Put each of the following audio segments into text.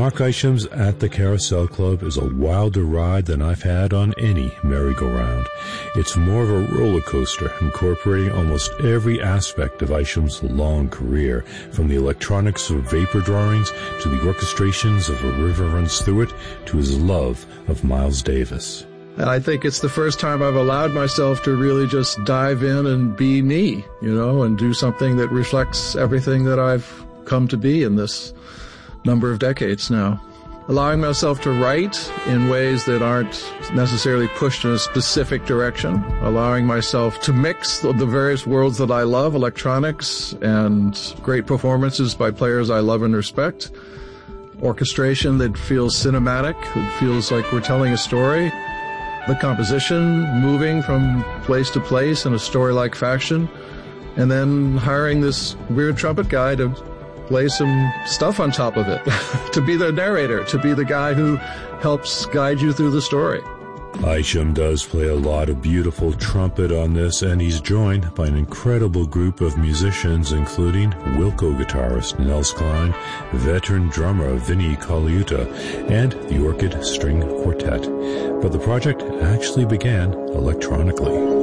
Mark Isham's At the Carousel Club is a wilder ride than I've had on any merry-go-round. It's more of a roller coaster, incorporating almost every aspect of Isham's long career, from the electronics of vapor drawings to the orchestrations of A River Runs Through It to his love of Miles Davis. And I think it's the first time I've allowed myself to really just dive in and be me, and do something that reflects everything that I've come to be in this number of decades now. Allowing myself to write in ways that aren't necessarily pushed in a specific direction. Allowing myself to mix the various worlds that I love, electronics and great performances by players I love and respect. Orchestration that feels cinematic, that feels like we're telling a story. The composition, moving from place to place in a story-like fashion. And then hiring this weird trumpet guy to play some stuff on top of it, to be the narrator, to be the guy who helps guide you through the story. Isham does play a lot of beautiful trumpet on this, and he's joined by an incredible group of musicians, including Wilco guitarist Nels Cline, veteran drummer Vinnie Colaiuta, and the Orchid String Quartet. But the project actually began electronically.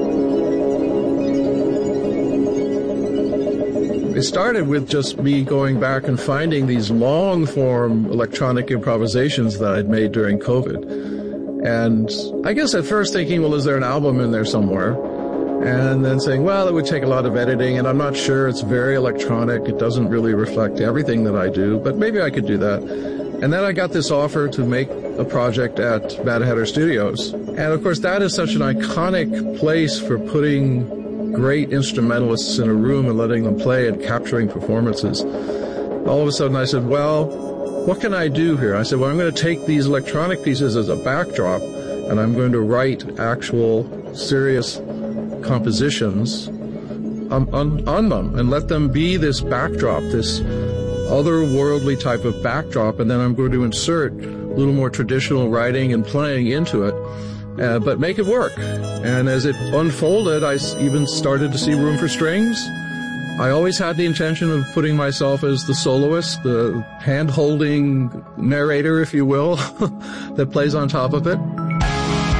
It started with just me going back and finding these long-form electronic improvisations that I'd made during COVID. And I guess at first thinking, well, is there an album in there somewhere? And then saying, well, it would take a lot of editing, and I'm not sure. It's very electronic. It doesn't really reflect everything that I do, but maybe I could do that. And then I got this offer to make a project at Mad Hatter Studios. And of course, that is such an iconic place for putting great instrumentalists in a room and letting them play and capturing performances. All of a sudden I said, well, what can I do here? I said, well, I'm going to take these electronic pieces as a backdrop and I'm going to write actual serious compositions on them and let them be this backdrop, this otherworldly type of backdrop, and then I'm going to insert a little more traditional writing and playing into it. But make it work. And as it unfolded, I even started to see room for strings. I always had the intention of putting myself as the soloist, the hand-holding narrator, if you will, that plays on top of it.